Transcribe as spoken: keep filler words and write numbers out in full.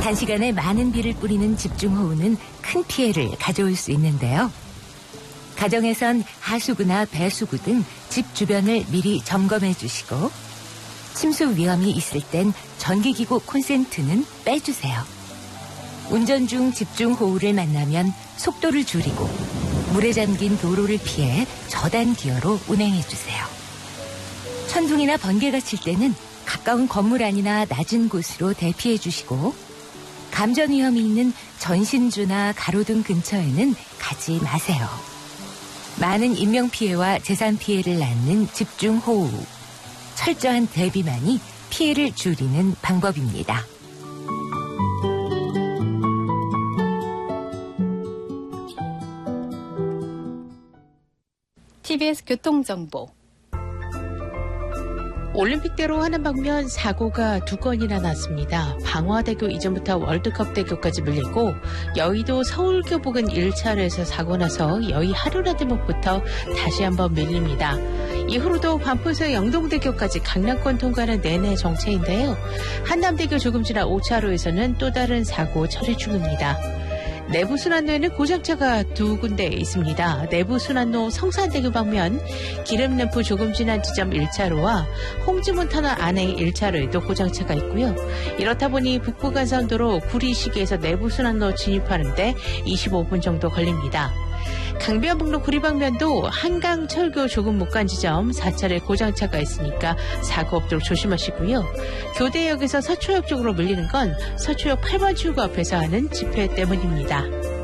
단시간에 많은 비를 뿌리는 집중호우는 큰 피해를 가져올 수 있는데요. 가정에선 하수구나 배수구 등 집 주변을 미리 점검해 주시고 침수 위험이 있을 땐 전기기구 콘센트는 빼주세요. 운전 중 집중호우를 만나면 속도를 줄이고 물에 잠긴 도로를 피해 저단 기어로 운행해 주세요. 천둥이나 번개가 칠 때는 가까운 건물 안이나 낮은 곳으로 대피해 주시고 감전 위험이 있는 전신주나 가로등 근처에는 가지 마세요. 많은 인명피해와 재산 피해를 낳는 집중호우. 철저한 대비만이 피해를 줄이는 방법입니다. 티비에스 교통정보. 올림픽대로 하는 방면 사고가 두 건이나 났습니다. 방화대교 이전부터 월드컵대교까지 밀리고 여의도 서울교복은 일 차로에서 사고 나서 여의 하루라대목부터 다시 한번 밀립니다. 이후로도 반포에서 영동대교까지 강남권 통과는 내내 정체인데요. 한남대교 조금 지나 오 차로에서는 또 다른 사고 처리 중입니다. 내부순환로에는 고장차가 두 군데 있습니다. 내부순환로 성산대교 방면 기름램프 조금 지난 지점 일 차로와 홍지문 터널 안에 일 차로에도 고장차가 있고요. 이렇다 보니 북부간선도로 구리시계에서 내부순환로 진입하는데 이십오 분 정도 걸립니다. 강변북로 구리방면도 한강철교 조금 못 간 지점 사 차례 고장차가 있으니까 사고 없도록 조심하시고요. 교대역에서 서초역 쪽으로 밀리는 건 서초역 팔 번 출구 앞에서 하는 집회 때문입니다.